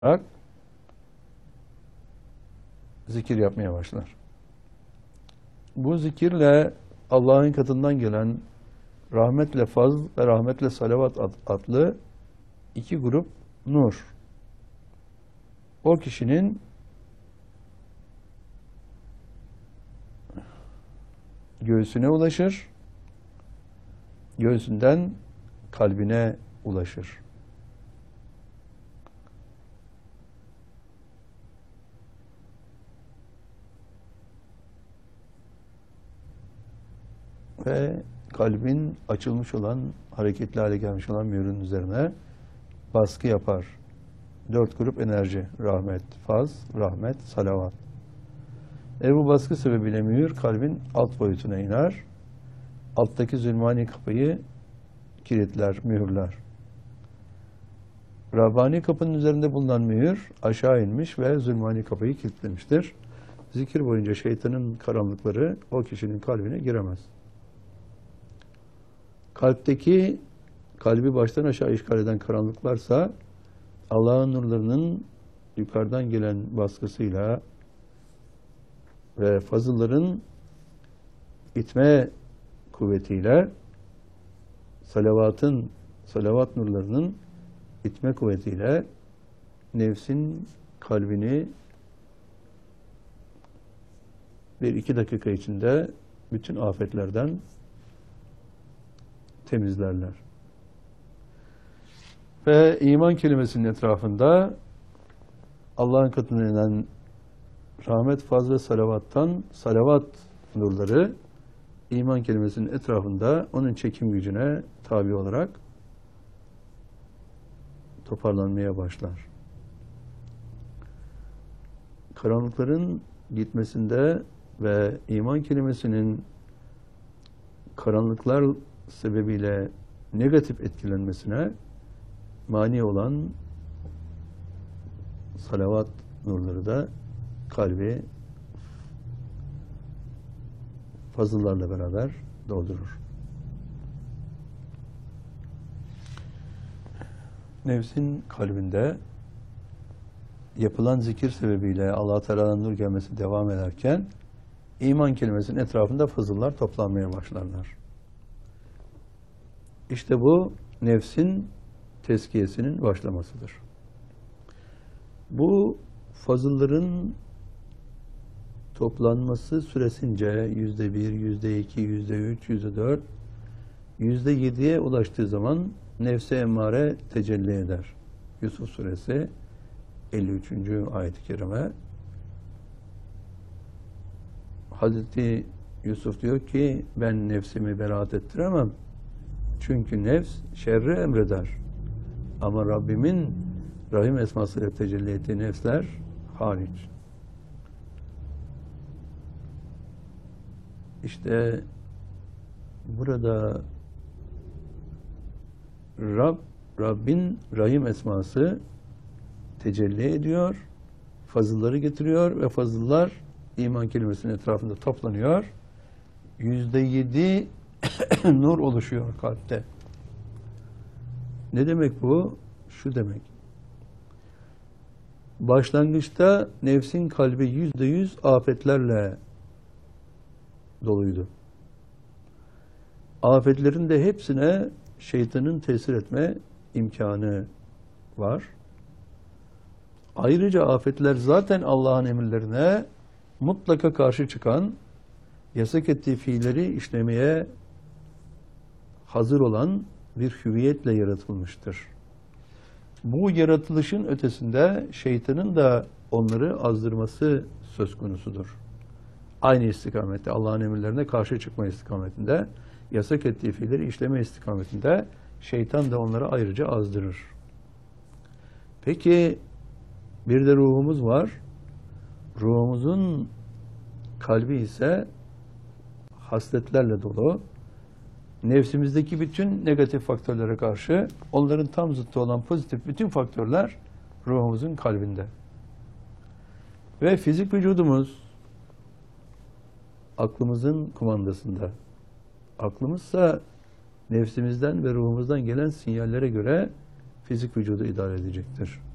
zikir yapmaya başlar. Bu zikirle Allah'ın katından gelen rahmetle fazl ve rahmetle salavat adlı iki grup nur o kişinin göğsüne ulaşır, göğsünden kalbine ulaşır. Ve kalbin açılmış olan, hareketli hale gelmiş olan mühürün üzerine baskı yapar. Dört grup enerji: rahmet, faz, rahmet, salavat. Bu baskı sebebiyle mühür kalbin alt boyutuna iner. Alttaki zulmani kapıyı kilitler, mühürler. Rabbani kapının üzerinde bulunan mühür aşağı inmiş ve zulmani kapıyı kilitlemiştir. Zikir boyunca şeytanın karanlıkları o kişinin kalbine giremez. Kalbi baştan aşağı işgal eden karanlıklarsa Allah'ın nurlarının yukarıdan gelen baskısıyla ve fazılların itme kuvvetiyle salavat nurlarının itme kuvvetiyle nefsin kalbini 1-2 dakika içinde bütün afetlerden temizlerler. Ve iman kelimesinin etrafında Allah'ın katına inen rahmet, faz ve salavattan salavat nurları iman kelimesinin etrafında onun çekim gücüne tabi olarak toparlanmaya başlar. Karanlıkların gitmesinde ve iman kelimesinin karanlıklar sebebiyle negatif etkilenmesine mani olan salavat nurları da kalbi fazıllarla beraber doldurur. Nefsin kalbinde yapılan zikir sebebiyle Allah-u Teala'nın nur gelmesi devam ederken iman kelimesinin etrafında fazıllar toplanmaya başlarlar. İşte bu nefsin tezkiyesinin başlamasıdır. Bu fazılların toplanması süresince %1, %2, %3, %4, %7'ye ulaştığı zaman nefse emmare tecelli eder. Yusuf suresi 53. ayet-i kerime. Hazreti Yusuf diyor ki ben nefsimi beraat ettiremem. Çünkü nefs şerri emreder. Ama Rabbimin Rahim esmasıyla tecelli ettiği nefsler hariç. İşte burada Rabbin Rahim esması tecelli ediyor, fazılları getiriyor ve fazıllar iman kelimesinin etrafında toplanıyor. %7 nur oluşuyor kalpte. Ne demek bu? Şu demek. Başlangıçta nefsin kalbi %100 afetlerle doluydu. Afetlerin de hepsine şeytanın tesir etme imkanı var. Ayrıca afetler zaten Allah'ın emirlerine mutlaka karşı çıkan, yasak ettiği fiilleri işlemeye hazır olan bir hüviyetle yaratılmıştır. Bu yaratılışın ötesinde şeytanın da onları azdırması söz konusudur. Aynı istikamette, Allah'ın emirlerine karşı çıkma istikametinde, yasak ettiği fiilleri işleme istikametinde şeytan da onları ayrıca azdırır. Peki bir de ruhumuz var. Ruhumuzun kalbi ise hasletlerle dolu. Nefsimizdeki bütün negatif faktörlere karşı onların tam zıttı olan pozitif bütün faktörler ruhumuzun kalbinde. Ve fizik vücudumuz aklımızın kumandasında. Aklımızsa nefsimizden ve ruhumuzdan gelen sinyallere göre fizik vücudu idare edecektir.